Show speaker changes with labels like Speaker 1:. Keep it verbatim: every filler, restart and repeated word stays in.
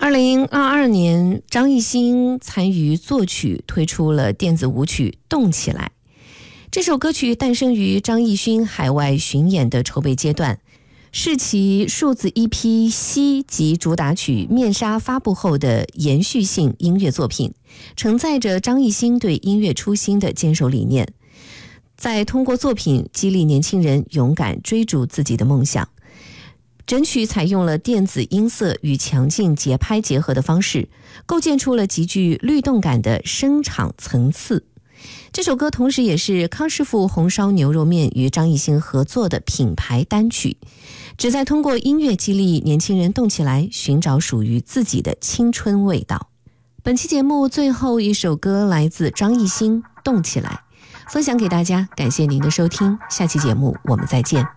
Speaker 1: 二零二二年，张艺兴参与作曲，推出了电子舞曲《动起来》。这首歌曲诞生于张艺兴海外巡演的筹备阶段，是其数字 E P《西》及主打曲《面纱》发布后的延续性音乐作品，承载着张艺兴对音乐初心的坚守理念，在通过作品激励年轻人勇敢追逐自己的梦想。整曲采用了电子音色与强劲节拍结合的方式，构建出了极具律动感的声场层次。这首歌同时也是康师傅红烧牛肉面与张艺兴合作的品牌单曲，旨在通过音乐激励年轻人动起来，寻找属于自己的青春味道。本期节目最后一首歌来自张艺兴《动起来》，分享给大家，感谢您的收听，下期节目我们再见。